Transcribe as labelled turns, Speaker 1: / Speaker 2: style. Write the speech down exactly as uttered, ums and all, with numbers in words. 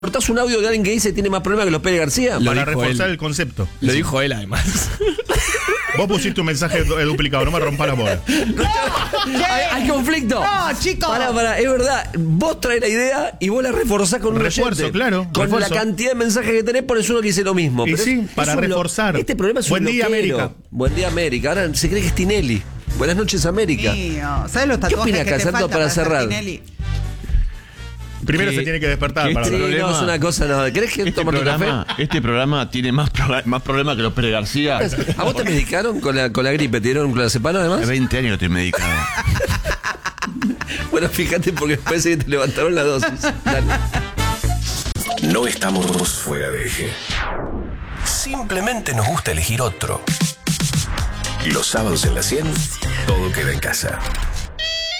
Speaker 1: ¿Cortás un audio de alguien que dice que tiene más problemas que los Pérez García?
Speaker 2: Lo
Speaker 3: Para
Speaker 2: dijo
Speaker 3: reforzar
Speaker 2: él.
Speaker 3: el concepto.
Speaker 2: Lo dijo él, además.
Speaker 3: Vos pusiste un mensaje du- duplicado, no me rompas la bola.
Speaker 1: ¿Hay, hay conflicto?
Speaker 4: No, chicos.
Speaker 1: Pará, pará, es verdad. Vos traes la idea y vos la reforzás con un
Speaker 3: Refuerzo,
Speaker 1: oyente.
Speaker 3: claro,
Speaker 1: Con
Speaker 3: refuerzo.
Speaker 1: la cantidad de mensajes que tenés, pones uno que dice lo mismo.
Speaker 3: Y
Speaker 1: Pero
Speaker 3: sí,
Speaker 1: es-
Speaker 3: para
Speaker 1: es un lo-
Speaker 3: reforzar.
Speaker 1: Este programa es
Speaker 3: Buen
Speaker 1: un
Speaker 3: día,
Speaker 1: loquero.
Speaker 3: América.
Speaker 1: Buen día, América. Ahora se cree que es Tinelli. Buenas noches, América.
Speaker 4: Mío. ¿Sabes los
Speaker 1: ¿Qué
Speaker 4: tatuajes
Speaker 1: opina
Speaker 4: que te
Speaker 1: Casanto
Speaker 4: faltan
Speaker 1: para
Speaker 4: ser
Speaker 1: cerrar?
Speaker 4: Tinelli?
Speaker 3: Primero
Speaker 2: Que-
Speaker 3: se tiene que despertar
Speaker 2: que
Speaker 3: para
Speaker 2: este
Speaker 1: Sí,
Speaker 3: hablar.
Speaker 1: no,
Speaker 2: problema-
Speaker 1: es una cosa, no. ¿Querés que
Speaker 5: Este
Speaker 1: tomar un
Speaker 5: programa,
Speaker 1: café?
Speaker 5: este programa tiene más, pro- más problemas que los Pérez García.
Speaker 1: ¿A vos te medicaron con la, con la gripe? ¿Te dieron un clonazepam
Speaker 5: Hace
Speaker 1: además?
Speaker 5: veinte años que estoy medicado.
Speaker 1: Bueno, fíjate porque parece que te levantaron la dosis. Dale.
Speaker 6: No estamos fuera de eje. Simplemente nos gusta elegir otro. Los sábados en la cien, todo queda en casa.